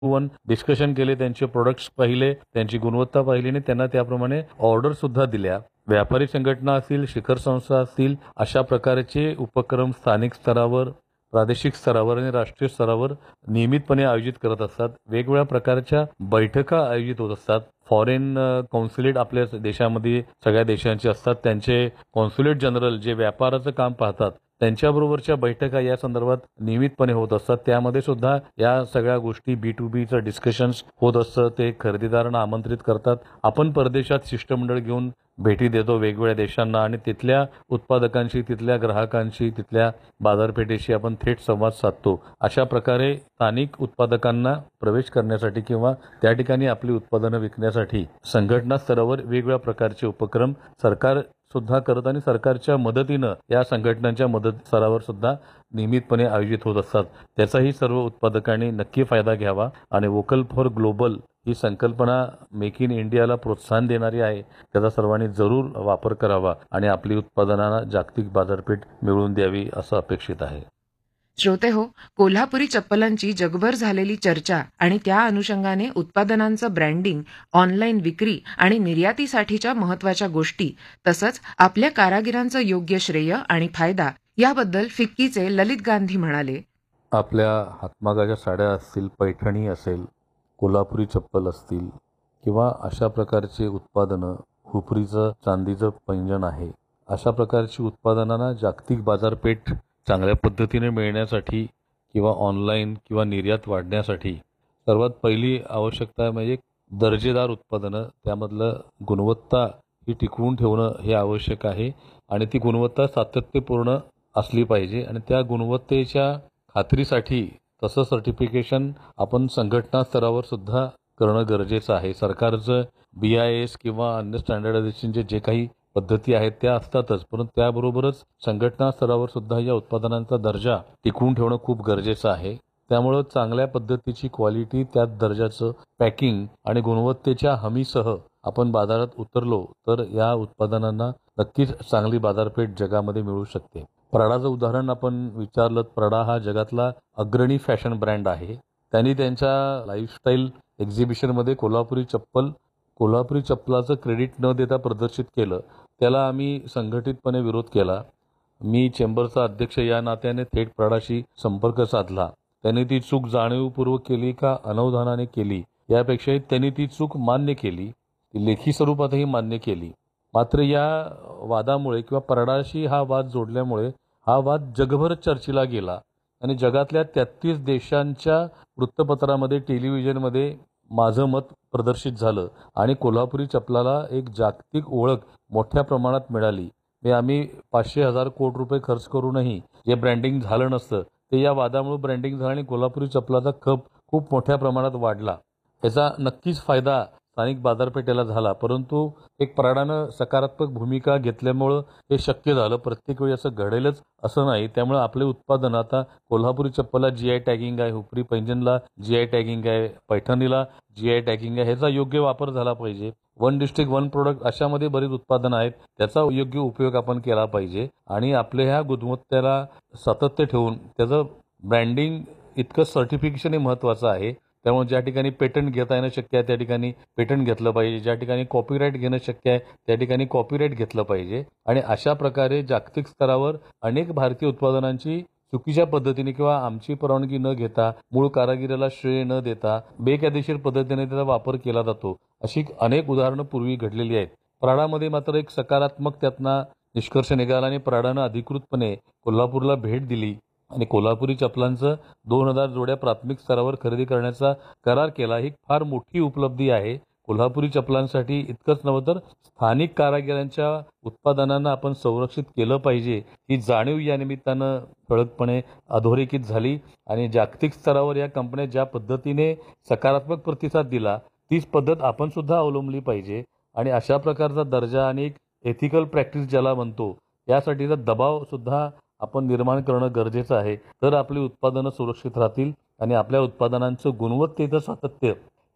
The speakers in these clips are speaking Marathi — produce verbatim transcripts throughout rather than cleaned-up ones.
वन डिस्कशन केले, त्यांचे प्रोडक्ट्स पाहिले, त्यांची गुणवत्ता पाहिली आणि त्यांना त्याप्रमाणे ऑर्डर सुद्धा दिल्या. व्यापारी संघटना असतील, शिखर संस्था असतील, अशा प्रकारचे उपक्रम स्थानिक स्तरावर, प्रादेशिक स्तरावर आणि राष्ट्रीय स्तरावर नियमितपणे आयोजित करत असतात. वेगवेगळ्या प्रकारच्या बैठका आयोजित होत असतात. फॉरेन कॉन्सुलेट आपल्या देशामध्ये सगळ्या देशांचे असतात. त्यांचे कॉन्सुलेट जनरल जे व्यापाराचं काम पाहतात त्यांच्याबरोबरच्या बैठका या संदर्भात नियमितपणे होत असतात. त्यामध्ये सुद्धा या सगळ्या गोष्टी बी टू बीचं डिस्कशन्स होत असतं. ते खरेदीदारांना आमंत्रित करतात. आपण परदेशात शिष्टमंडळ घेऊन भेटी देतो वेगवेगळ्या देशांना आणि तिथल्या उत्पादकांशी, तिथल्या ग्राहकांशी, तिथल्या बाजारपेठेशी आपण थेट संवाद साधतो. अशा प्रकारे स्थानिक उत्पादकांना प्रवेश करण्यासाठी किंवा त्या ठिकाणी आपली उत्पादनं विकण्यासाठी संघटना स्तरावर वेगवेगळ्या प्रकारचे उपक्रम सरकार सुद्धा करत आणि सरकारच्या मदतीनं या संघटनांच्या मदत स्तरावर सुद्धा नियमितपणे आयोजित होत असतात. त्याचाही सर्व उत्पादकांनी नक्की फायदा घ्यावा आणि वोकल फॉर ग्लोबल ही संकल्पना मेक इन इंडियाला प्रोत्साहन देणारी आहे. त्याचा सर्वांनी जरूर वापर करावा आणि आपली उत्पादनांना जागतिक बाजारपेठ मिळवून द्यावी असं अपेक्षित आहे. श्रोते हो, कोल्हापुरी चप्पलांची जगभर झालेली चर्चा आणि त्या अनुषंगाने उत्पादनांचं ब्रँडिंग, ऑनलाईन विक्री आणि निर्यातीसाठीच्या महत्वाच्या गोष्टी तसंच आपल्या कारागिरांचं योग्य श्रेय आणि फायदा याबद्दल फिक्कीचे ललित गांधी म्हणाले, आपल्या हातमागाच्या साड्या असतील, पैठणी असेल, कोल्हापुरी चप्पल असतील किंवा अशा प्रकारचे उत्पादनं, हुपरीचं चांदीचं पैंजण आहे, अशा प्रकारची उत्पादनांना जागतिक बाजारपेठ चांगल्या पद्धतीने मिळण्यासाठी किंवा ऑनलाईन किंवा निर्यात वाढण्यासाठी सर्वात पहिली आवश्यकता म्हणजे दर्जेदार उत्पादनं, त्यामधलं गुणवत्ता ही टिकवून ठेवणं हे आवश्यक आहे आणि ती गुणवत्ता सातत्यपूर्ण असली पाहिजे आणि त्या गुणवत्तेच्या खात्रीसाठी तसं सर्टिफिकेशन आपण संघटना स्तरावर सुद्धा करणं गरजेचं आहे. सरकारचं बी आय एस किंवा अन्य स्टँडर्डायझेशनचे जे काही पद्धती आहेत त्या असतातच, परंतु त्याबरोबरच संघटना स्तरावर सुद्धा या उत्पादनांचा दर्जा टिकवून ठेवणं खूप गरजेचं आहे. त्यामुळं चांगल्या पद्धतीची क्वालिटी, त्यात दर्जाचं पॅकिंग आणि गुणवत्तेच्या हमीसह आपण बाजारात उतरलो तर या उत्पादनांना नक्कीच चांगली बाजारपेठ जगामध्ये मिळू शकते. प्रडाचं उदाहरण आपण विचारलं, प्रडा हा जगातला अग्रणी फॅशन ब्रँड आहे. त्यांनी त्यांच्या लाईफस्टाईल एक्झिबिशनमध्ये कोल्हापुरी चप्पल कोल्हापुरी चप्पलाचं क्रेडिट न देता प्रदर्शित केलं. त्याला आम्ही संघटितपणे विरोध केला. मी चेंबरचा अध्यक्ष या नात्याने थेट प्रडाशी संपर्क साधला. त्यांनी ती चूक जाणीवपूर्वक केली का अनवधानाने केली यापेक्षाही त्यांनी ती चूक मान्य केली, ती लेखी स्वरूपातही मान्य केली. मात्र या वादामुळे किंवा प्रडाशी हा वाद जोडल्यामुळे हा वाद जगभर चर्चेला गेला आणि जगातल्या तेहतीस देशांच्या वृत्तपत्रामध्ये, टेलिव्हिजनमध्ये माझं मत प्रदर्शित झालं आणि कोल्हापुरी चप्पलाला एक जागतिक ओळख मोठ्या प्रमाणात मिळाली. मी आम्ही पाचशे हजार कोटी रुपये खर्च करूनही जे ब्रँडिंग झालं नसतं ते या वादामुळे ब्रँडिंग झालं आणि कोल्हापुरी चप्पलाचा खप खूप मोठ्या प्रमाणात वाढला. याचा नक्कीच फायदा स्थानिक बाजारपेठेला झाला, परंतु एक प्रडानं सकारात्मक भूमिका घेतल्यामुळं हे शक्य झालं. प्रत्येक वेळी असं घडेलच असं नाही. त्यामुळे आपले उत्पादन आता कोल्हापुरी चप्पलला जी आय टॅगिंग आहे, हुपरी पैंजणला जी आय टॅगिंग आहे, पैठणीला जी आय टॅगिंग आहे, ह्याचा योग्य वापर झाला पाहिजे. वन डिस्ट्रिक्ट वन प्रोडक्ट अशामध्ये बरीच उत्पादनं आहेत, त्याचा योग्य उपयोग आपण केला पाहिजे आणि आपल्या ह्या गुणवत्तेला सातत्य ठेवून त्याचं ब्रँडिंग इतकं सर्टिफिकेशन हे महत्त्वाचं आहे. त्यामुळे ज्या ठिकाणी पेटंट घेता येणं शक्य आहे त्या ठिकाणी पेटंट घेतलं पाहिजे, ज्या ठिकाणी कॉपीराईट घेणं शक्य आहे त्या ठिकाणी कॉपीराईट घेतलं पाहिजे आणि अशा प्रकारे जागतिक स्तरावर अनेक भारतीय उत्पादनांची चुकीच्या पद्धतीने किंवा आमची परवानगी न घेता, मूळ कारागिराला श्रेय न देता बेकायदेशीर पद्धतीने त्याचा वापर केला जातो. अशी अनेक उदाहरणं पूर्वी घडलेली आहेत. प्रडामध्ये मात्र एक सकारात्मक त्यातनं निष्कर्ष निघाला आणि प्रडानं अधिकृतपणे कोल्हापूरला भेट दिली आणि कोल्हापुरी चप्पलांचं दोन हजार जोड्या प्राथमिक स्तरावर खरेदी करण्याचा करार केला. ही फार मोठी उपलब्धी आहे. कोल्हापुरी चप्पलांसाठी इतकंच नव्हे तर स्थानिक कारागिरांच्या उत्पादनांना आपण संरक्षित केलं पाहिजे ही जाणीव या निमित्तानं ठळकपणे अधोरेखित झाली आणि जागतिक स्तरावर या कंपन्या ज्या पद्धतीने सकारात्मक प्रतिसाद दिला तीच पद्धत आपण सुद्धा अवलंबली पाहिजे आणि अशा प्रकारचा दर्जा आणि एक एथिकल प्रॅक्टिस ज्याला म्हणतो यासाठीचा दबाव सुद्धा आपण निर्माण करणं गरजेचं आहे. तर आपली उत्पादनं सुरक्षित राहतील आणि आपल्या उत्पादनांचं गुणवत्तेचं सातत्य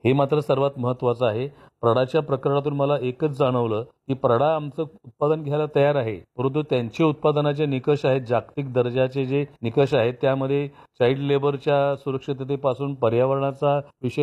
हे मात्र सर्वात महत्त्वाचं आहे. प्रडाच्या प्रकरणातून मला एकच जाणवलं की प्रडा आमचं उत्पादन घ्यायला तयार आहे, परंतु त्यांचे उत्पादनाचे निकष आहेत, जागतिक दर्जाचे जे निकष आहेत त्यामध्ये चाइल्ड लेबरच्या सुरक्षिततेपासून पर्यावरणाचा विषय